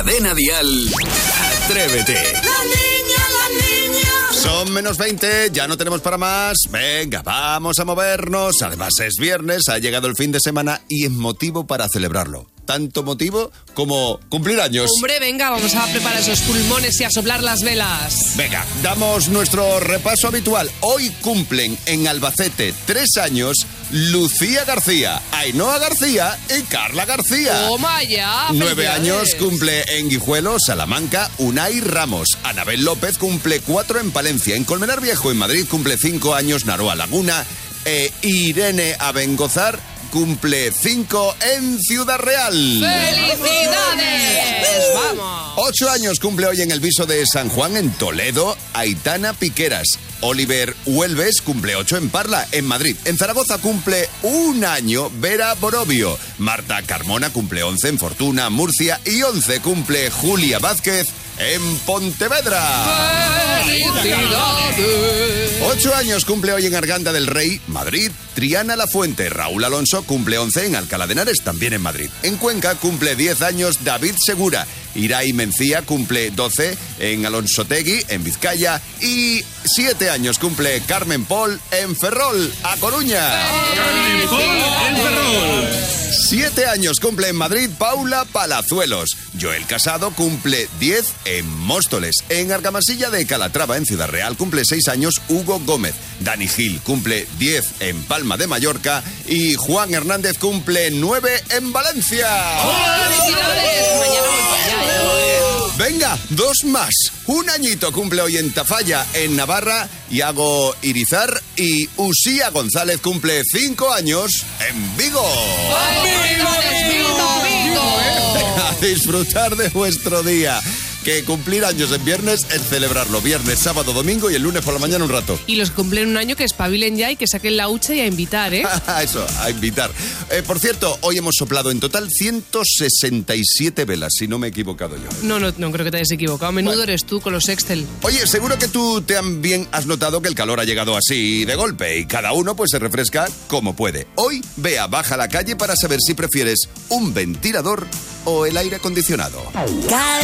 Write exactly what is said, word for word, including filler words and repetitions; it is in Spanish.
Cadena Dial, Atrévete. La niña, la niña. Son menos veinte, ya no tenemos para más. Venga, vamos a movernos. Además es viernes, ha llegado el fin de semana y es motivo para celebrarlo. Tanto motivo como cumplir años. Hombre, venga, vamos a preparar esos pulmones y a soplar las velas. Venga, damos nuestro repaso habitual. Hoy cumplen en Albacete tres años Lucía García, Ainhoa García y Carla García. ¡Toma ya! Nueve felicidades. años cumple en Guijuelo, Salamanca, Unai Ramos. Anabel López cumple cuatro en Palencia. En Colmenar Viejo, en Madrid, cumple cinco años Naroa Laguna. E Irene Abengozar cumple cinco en Ciudad Real. ¡Felicidades! ¡Vamos! Ocho años cumple hoy en el Viso de San Juan, en Toledo, Aitana Piqueras. Oliver Huelves cumple ocho en Parla, en Madrid. En Zaragoza cumple un año Vera Borovio. Marta Carmona cumple once en Fortuna, Murcia. Y once cumple Julia Vázquez en Pontevedra. ¡Felicidades! Ocho años cumple hoy en Arganda del Rey, Madrid, Triana Lafuente. Raúl Alonso cumple once en Alcalá de Henares, también en Madrid. En Cuenca cumple diez años David Segura. Irai Mencía cumple doce en Alonsotegui, en Vizcaya. Y siete años cumple Carmen Paul en Ferrol, A Coruña. Carmen Paul en Ferrol. Siete años cumple en Madrid Paula Palazuelos. Joel Casado cumple diez en Móstoles. En Argamasilla de Calatrava, en Ciudad Real, cumple seis años Hugo Gómez. Dani Gil cumple diez en Palma de Mallorca. Y Juan Hernández cumple nueve en Valencia. ¡Felicidades! Mañana voy para allá, ¿eh? Venga, dos más. Un añito cumple hoy en Tafalla, en Navarra, Iago Irizar. Y Usía González cumple cinco años en Vigo. ¡Felicidades, Vigo, Vigo! A disfrutar de vuestro día. Que cumplir años en viernes es celebrarlo. Viernes, sábado, domingo y el lunes por la mañana un rato. Y los que cumplen un año que espabilen ya y que saquen la hucha y a invitar, ¿eh? Eso, a invitar. Eh, por cierto, hoy hemos soplado en total ciento sesenta y siete velas, si no me he equivocado yo. No, no, no creo que te hayas equivocado. Menudo Bueno. eres tú con los Excel. Oye, seguro que tú también has notado que el calor ha llegado así de golpe y cada uno pues se refresca como puede. Hoy, ve a Baja la Calle para saber si prefieres un ventilador o el aire acondicionado.